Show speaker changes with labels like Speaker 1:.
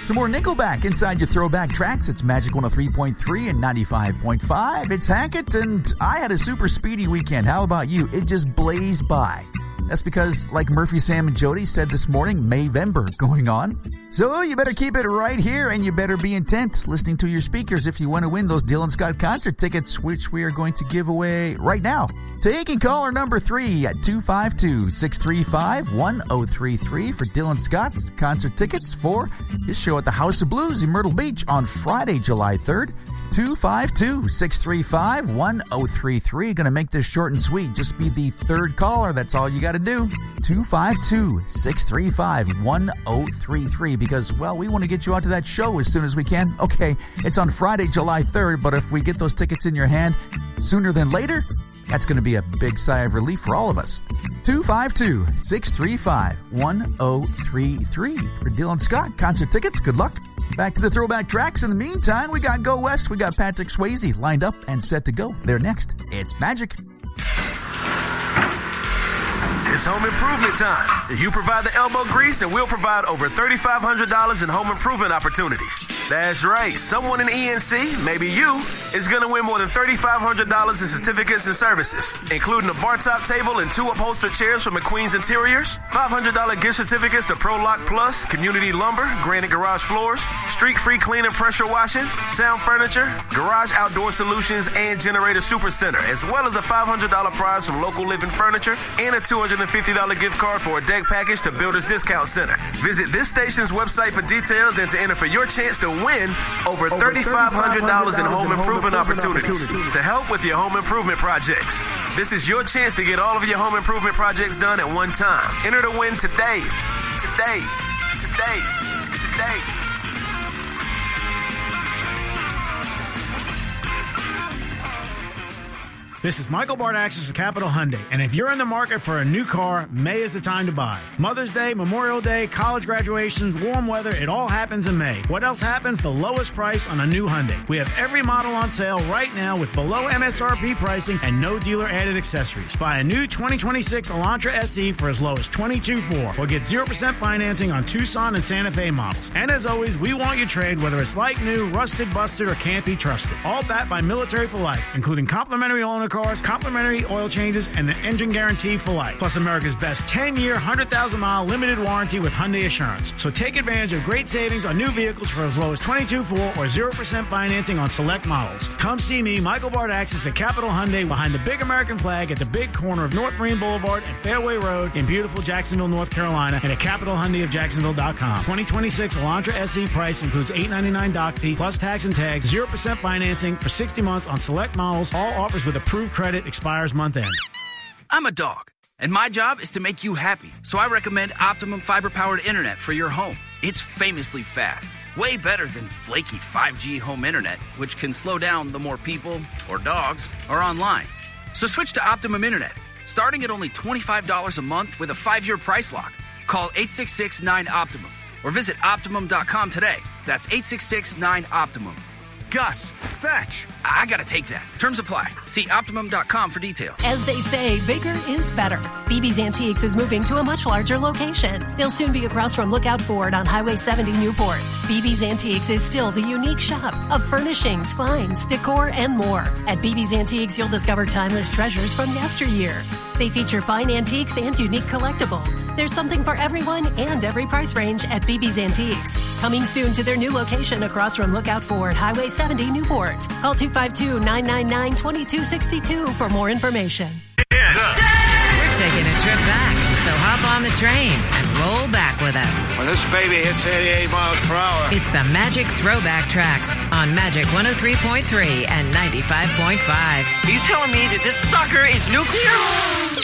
Speaker 1: Some more Nickelback inside your throwback tracks. It's Magic 103.3 and 95.5. It's Hackett, and I had a super speedy weekend. How about you? It just blazed by. That's because, like Murphy, Sam, and Jody said this morning, Mayvember going on. So you better keep it right here, and you better be intent listening to your speakers if you want to win those Dylan Scott concert tickets, which we are going to give away right now. Taking caller number 3 at 252-635-1033 for Dylan Scott's concert tickets for his show at the House of Blues in Myrtle Beach on Friday, July 3rd. 252-635-1033. Going to make this short and sweet. Just be the third caller. That's all you got to do. 252-635-1033. Because, well, we want to get you out to that show as soon as we can. Okay, it's on Friday, July 3rd, but if we get those tickets in your hand sooner than later, that's going to be a big sigh of relief for all of us. 252-635-1033 for Dylan Scott concert tickets. Good luck. Back to the throwback tracks. In the meantime, we got Go West. We got Patrick Swayze lined up and set to go. They're next. It's Magic.
Speaker 2: It's home improvement time. You provide the elbow grease and we'll provide over $3,500 in home improvement opportunities. That's right. Someone in ENC, maybe you, is going to win more than $3,500 in certificates and services, including a bar top table and 2 upholstered chairs from McQueen's Interiors, $500 gift certificates to Pro Lock Plus, Community Lumber, Granite Garage Floors, Streak-Free Clean and Pressure Washing, Sound Furniture, Garage Outdoor Solutions, and Generator Super Center, as well as a $500 prize from Local Living Furniture and a $250 gift card for a deck package to Builders Discount Center. Visit this station's website for details and to enter for your chance to win over $3,500 in home improvement opportunities to help with your home improvement projects. This is your chance to get all of your home improvement projects done at one time. Enter to win today. Today. Today. Today.
Speaker 3: This is Michael Bardaxis with Capital Hyundai, and if you're in the market for a new car, May is the time to buy. Mother's Day, Memorial Day, college graduations, warm weather, it all happens in May. What else happens? The lowest price on a new Hyundai. We have every model on sale right now with below MSRP pricing and no dealer-added accessories. Buy a new 2026 Elantra SE for as low as $22,400 or get 0% financing on Tucson and Santa Fe models. And as always, we want your trade, whether it's like new, rusted, busted, or can't be trusted. All backed by Military for Life, including complimentary owner cars, complimentary oil changes, and an engine guarantee for life. Plus America's best 10-year, 100,000-mile limited warranty with Hyundai Assurance. So take advantage of great savings on new vehicles for as low as $22,400 or 0% financing on select models. Come see me, Michael Bardaxis at Capital Hyundai behind the big American flag at the big corner of North Marine Boulevard and Fairway Road in beautiful Jacksonville, North Carolina, and at CapitalHyundaiofJacksonville.com. 2026 Elantra SE price includes $899 doc fee plus tax and tags, 0% financing for 60 months on select models. All offers with approved credit expires month end.
Speaker 4: I'm a dog, and my job is to make you happy. So I recommend Optimum fiber-powered internet for your home. It's famously fast, way better than flaky 5G home internet, which can slow down the more people or dogs are online. So switch to Optimum Internet, starting at only $25 a month with a 5-year price lock. Call 866-9-OPTIMUM or visit Optimum.com today. That's 866-9-OPTIMUM.
Speaker 5: Gus, fetch.
Speaker 4: I gotta take that. Terms apply. See Optimum.com for details.
Speaker 6: As they say, bigger is better. BB's Antiques is moving to a much larger location. They'll soon be across from Lookout Ford on Highway 70 Newport. BB's Antiques is still the unique shop of furnishings, finds, decor, and more. At BB's Antiques, you'll discover timeless treasures from yesteryear. They feature fine antiques and unique collectibles. There's something for everyone and every price range at BB's Antiques. Coming soon to their new location across from Lookout Ford, Highway 70 Newport. Call 252-999-2262 for more information.
Speaker 7: We're taking a trip back, so hop on the train and roll back with us.
Speaker 5: When this baby hits 88 miles per hour.
Speaker 7: It's the Magic Throwback Tracks on Magic 103.3 and 95.5.
Speaker 8: Are you telling me that this sucker is nuclear?